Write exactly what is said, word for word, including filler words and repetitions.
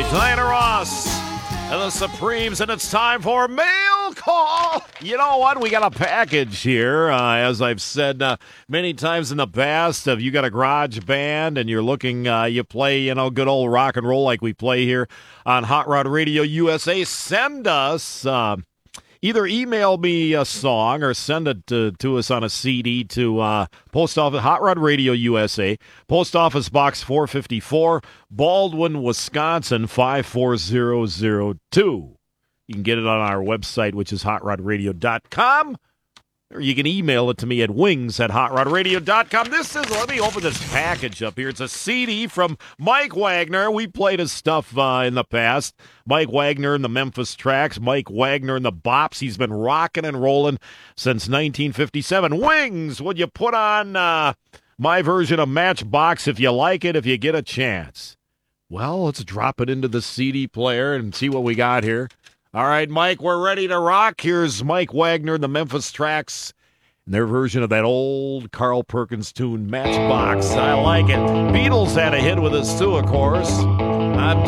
Diana Ross and the Supremes, and it's time for Mail Call. You know what? We got a package here. Uh, as I've said uh, many times in the past, if you got a garage band and you're looking, uh, you play, you know, good old rock and roll like we play here on Hot Rod Radio U S A, send us... Uh, Either email me a song or send it to, to us on a C D to uh, Post Office, Hot Rod Radio U S A, Post Office Box four fifty-four, Baldwin, Wisconsin five four zero zero two. You can get it on our website, which is hot rod radio dot com, or you can email it to me at wings at hot rod radio dot com. This is, let me open this package up here. It's a C D from Mike Wagner. We played his stuff uh, in the past. Mike Wagner and the Memphis Tracks, Mike Wagner and the Bops. He's been rocking and rolling since nineteen fifty-seven. Wings, would you put on uh, my version of Matchbox if you like it, if you get a chance? Well, let's drop it into the C D player and see what we got here. All right, Mike, we're ready to rock. Here's Mike Wagner and the Memphis Tracks and their version of that old Carl Perkins tune, Matchbox. I like it. Beatles had a hit with us, too, of course. I'm